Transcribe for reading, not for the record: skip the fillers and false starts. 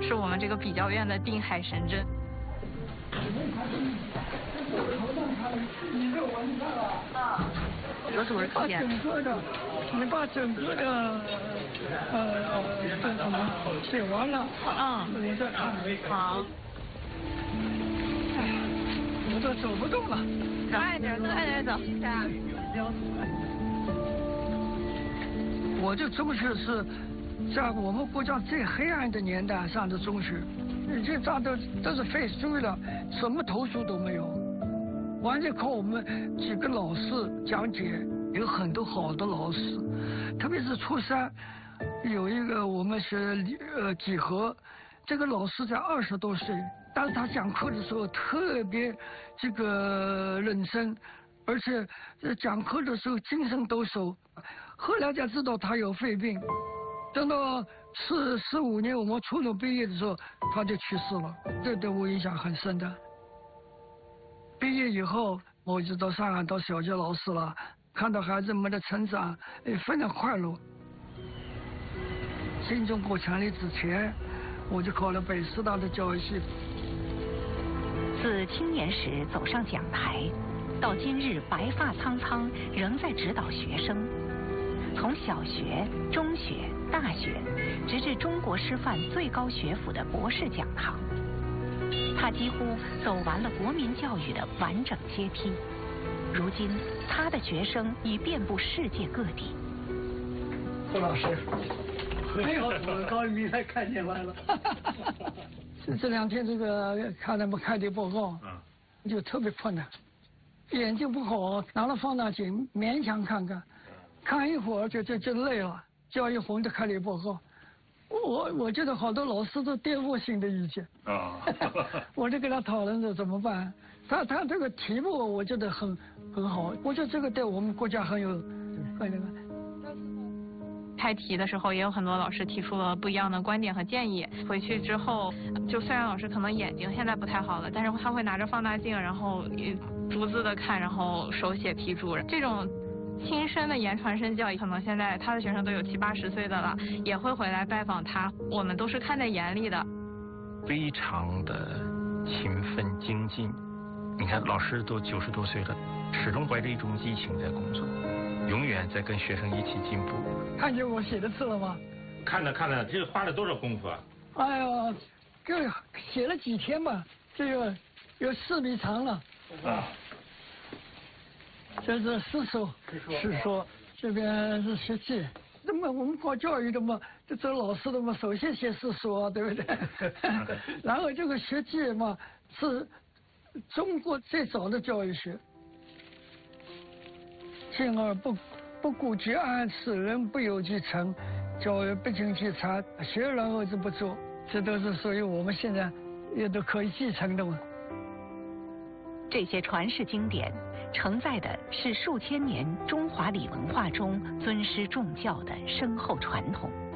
是我们这个比较院的定海神针。有什么考验？ 你把整个的这什么写完了，我再看。 好。 我都走不动了。 快点走。 我这中学是在我们国家最黑暗的年代上的中学，这大都是废书了，什么投诉都没有，完全靠我们几个老师讲解，有很多好的老师，特别是初三有一个我们学几何，这个老师才20多岁，但是他讲课的时候特别这个认真，而且讲课的时候精神抖擞。后来才知道他有肺病，等到15年我们初中毕业的时候他就去世了，这对我影响很深的。毕业以后我就到上海当小学老师了，看到孩子们的成长，非常快乐。新中国成立之前，我就考了北师大的教育系。 自青年时走上讲台，到今日白发苍苍，仍在指导学生。从小学、中学、大学，直至中国师范最高学府的博士讲堂，他几乎走完了国民教育的完整阶梯。如今，他的学生已遍布世界各地。 胡老师，我高一才看见来了。这2天这个看他们开的报告，就特别困难，眼睛不好，拿了放大镜勉强看看。看一会儿就累了，教育红的开了报告，我觉得好多老师都颠覆性的意见我就跟他讨论着怎么办。他这个题目我觉得很好，我觉得这个对我们国家很那个。 开题的时候也有很多老师提出了不一样的观点和建议，回去之后就虽然老师可能眼睛现在不太好了，但是他会拿着放大镜，然后逐字的看，然后手写批注。这种亲身的言传身教，可能现在他的学生都有70、80岁的了，也会回来拜访他，我们都是看在眼里的。 非常的勤奋精进，你看老师都90多岁了，始终怀着一种激情在工作，永远在跟学生一起进步。 看见我写的字了吗？ 看了，这花了多少功夫啊？ 哎呦，这写了几天吧，这个有4米长了。这是诗说，这边是学记。那么我们搞教育的嘛，就做老师的嘛，首先写诗说，对不对？然后这个学记嘛，是中国最早的教育学。进而不顾及安此人不有其成，教育不尽其才，学然而之不作，这都是属于我们现在也都可以继承的嘛。 这些传世经典承载的是数千年中华礼文化中尊师重教的深厚传统。